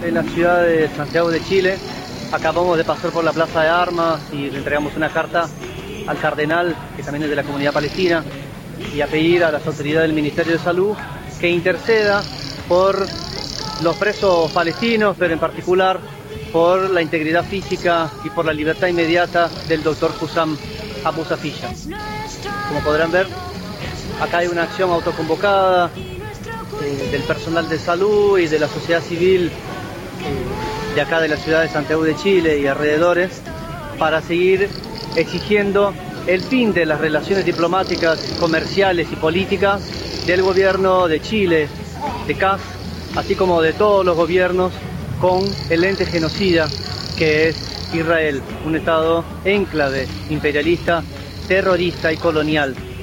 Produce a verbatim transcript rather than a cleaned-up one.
en la ciudad de Santiago de Chile. Acabamos de pasar por la Plaza de Armas y le entregamos una carta al cardenal, que también es de la comunidad palestina, y a pedir a las autoridades del Ministerio de Salud que interceda por los presos palestinos, pero en particular por la integridad física y por la libertad inmediata del doctor Hussam Abu Safiya. Como podrán ver, acá hay una acción autoconvocada eh, del personal de salud y de la sociedad civil eh, de acá de la ciudad de Santiago de Chile y alrededores, para seguir exigiendo el fin de las relaciones diplomáticas, comerciales y políticas del gobierno de Chile, de C A S, así como de todos los gobiernos con el ente genocida que es Israel, un estado enclave imperialista, terrorista y colonial.